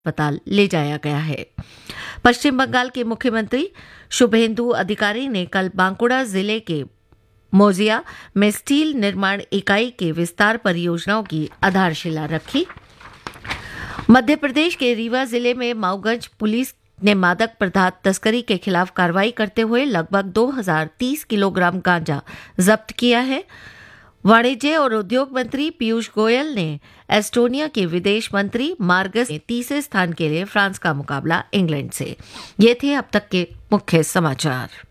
अस्पताल ले जाया गया है। पश्चिम बंगाल के मुख्यमंत्री शुभेंदु अधिकारी ने कल बांकुड़ा जिले के मोजिया में स्टील निर्माण इकाई के विस्तार परियोजनाओं की आधारशिला रखी। मध्य प्रदेश के रीवा जिले में माऊगंज पुलिस ने मादक पदार्थ तस्करी के खिलाफ कार्रवाई करते हुए लगभग 2030 किलोग्राम गांजा जब्त किया है। वाणिज्य और उद्योग मंत्री पीयूष गोयल ने एस्टोनिया के विदेश मंत्री मार्गस में तीसरे स्थान के लिए फ्रांस का मुकाबला इंग्लैंड से। ये थे अब तक के मुख्य समाचार।